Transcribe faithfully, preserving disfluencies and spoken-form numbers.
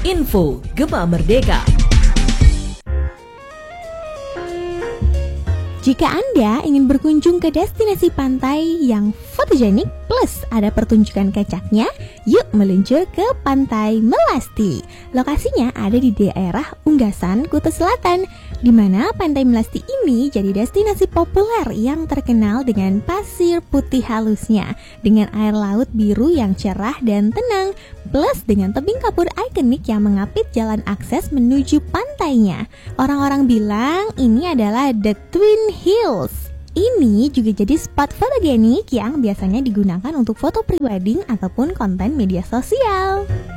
Info Gema Merdeka. Jika Anda ingin berkunjung ke destinasi pantai yang fotogenik plus ada pertunjukan kecaknya, yuk meluncur ke Pantai Melasti. Lokasinya ada di daerah Unggasan, Kuta Selatan, di mana Pantai Melasti ini jadi destinasi populer yang terkenal dengan pasir putih halusnya, dengan air laut biru yang cerah dan tenang, plus dengan tebing kapur ikonik yang mengapit jalan akses menuju pantainya. Orang-orang bilang ini adalah The Twin Hills. Ini juga jadi spot fotogenik yang biasanya digunakan untuk foto prewedding ataupun konten media sosial.